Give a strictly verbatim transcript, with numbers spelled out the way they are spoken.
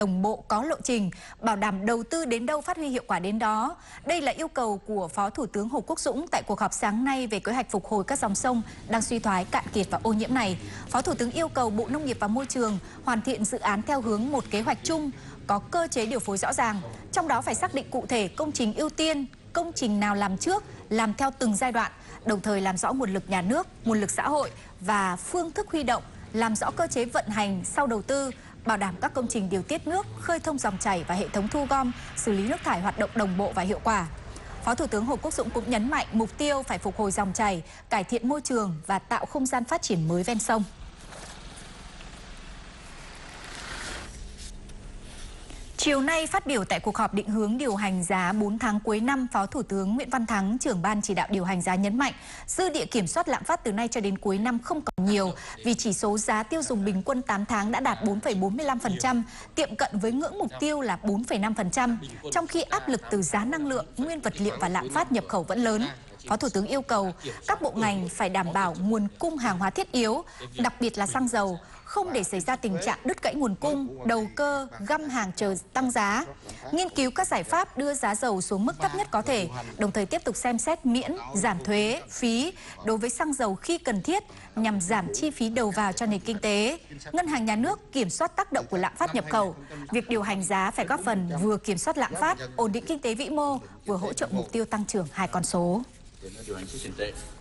đồng bộ có lộ trình, bảo đảm đầu tư đến đâu phát huy hiệu quả đến đó. Đây là yêu cầu của Phó Thủ tướng Hồ Quốc Dũng tại cuộc họp sáng nay về kế hoạch phục hồi các dòng sông đang suy thoái, cạn kiệt và ô nhiễm này. Phó Thủ tướng yêu cầu Bộ Nông nghiệp và Môi trường hoàn thiện dự án theo hướng một kế hoạch chung, có cơ chế điều phối rõ ràng, trong đó phải xác định cụ thể công trình ưu tiên, công trình nào làm trước, làm theo từng giai đoạn, đồng thời làm rõ nguồn lực nhà nước, nguồn lực xã hội và phương thức huy động, làm rõ cơ chế vận hành sau đầu tư, bảo đảm các công trình điều tiết nước, khơi thông dòng chảy và hệ thống thu gom, xử lý nước thải hoạt động đồng bộ và hiệu quả. Phó Thủ tướng Hồ Quốc Dũng cũng nhấn mạnh mục tiêu phải phục hồi dòng chảy, cải thiện môi trường và tạo không gian phát triển mới ven sông. Chiều nay phát biểu tại cuộc họp định hướng điều hành giá bốn tháng cuối năm, Phó Thủ tướng Nguyễn Văn Thắng, trưởng ban chỉ đạo điều hành giá nhấn mạnh, dư địa kiểm soát lạm phát từ nay cho đến cuối năm không còn nhiều vì chỉ số giá tiêu dùng bình quân tám tháng đã đạt bốn phẩy bốn mươi lăm phần trăm, tiệm cận với ngưỡng mục tiêu là bốn phẩy năm phần trăm, trong khi áp lực từ giá năng lượng, nguyên vật liệu và lạm phát nhập khẩu vẫn lớn. Phó Thủ tướng yêu cầu các bộ ngành phải đảm bảo nguồn cung hàng hóa thiết yếu, đặc biệt là xăng dầu, không để xảy ra tình trạng đứt gãy nguồn cung, đầu cơ, găm hàng chờ tăng giá. Nghiên cứu các giải pháp đưa giá dầu xuống mức thấp nhất có thể, đồng thời tiếp tục xem xét miễn, giảm thuế, phí đối với xăng dầu khi cần thiết nhằm giảm chi phí đầu vào cho nền kinh tế. Ngân hàng Nhà nước kiểm soát tác động của lạm phát nhập khẩu. Việc điều hành giá phải góp phần vừa kiểm soát lạm phát, ổn định kinh tế vĩ mô, vừa hỗ trợ mục tiêu tăng trưởng hai con số.